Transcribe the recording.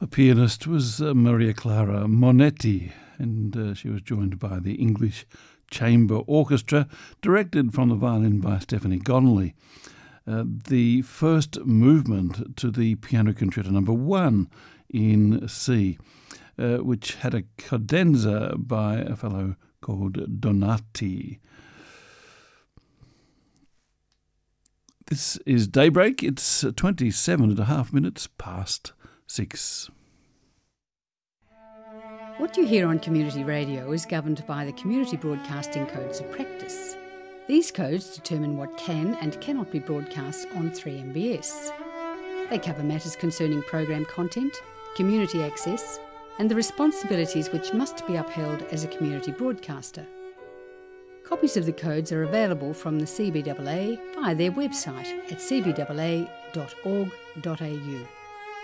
The pianist was Maria Clara Monetti, and she was joined by the English Chamber Orchestra, directed from the violin by Stephanie Gonnelly. The first movement to the Piano Concerto No. 1 in C, which had a cadenza by a fellow called Donati. This is Daybreak. It's 27.5 minutes past 6. What you hear on community radio is governed by the Community Broadcasting Codes of Practice. These codes determine what can and cannot be broadcast on 3MBS. They cover matters concerning program content, community access, and the responsibilities which must be upheld as a community broadcaster. Copies of the codes are available from the CBAA via their website at cbaa.org.au.